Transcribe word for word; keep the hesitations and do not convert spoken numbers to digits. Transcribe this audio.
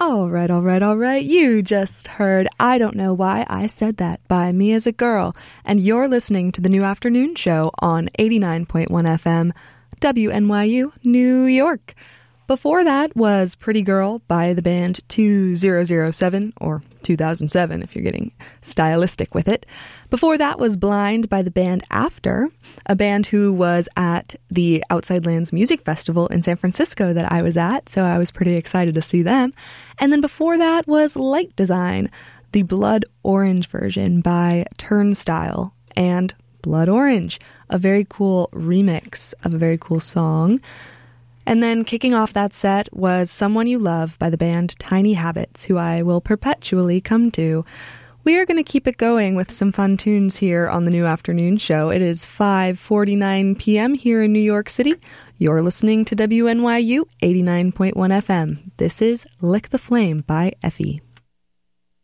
All right, all right, all right. You just heard I Don't Know Why I Said That by Me as a Girl, and you're listening to the New Afternoon Show on eighty-nine point one F M, W N Y U, New York. Before that was Pretty Girl by the band two thousand seven, or two thousand seven if you're getting stylistic with it. Before that was Blind by the band After, a band who was at the Outside Lands Music Festival in San Francisco that I was at, so I was pretty excited to see them. And then before that was Light Design, the Blood Orange version by Turnstile, and Blood Orange, a very cool remix of a very cool song. And then kicking off that set was Someone You Love by the band Tiny Habits, who I will perpetually come to. We are going to keep it going with some fun tunes here on the New Afternoon Show. It is five forty-nine p.m. here in New York City. You're listening to W N Y U eighty-nine point one F M. This is Lick the Flame by Effie.